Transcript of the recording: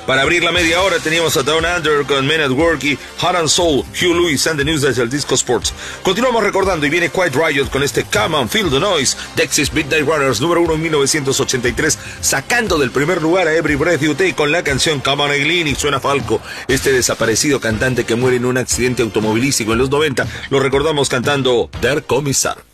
Para abrir la media hora teníamos a Down Under con Men at Work y Heart and Soul, Hugh Lewis and the News desde el Disco Sports. Continuamos recordando y viene Quiet Riot con este Come on Feel the Noise, Dexys Midnight Runners, número 1 en 1983, sacando del primer lugar a Every Breath You Take con la canción Come on Eileen, y suena Falco, este desaparecido cantante que muere en un accidente automovilístico en los 90. Lo recordamos cantando Der Kommissar.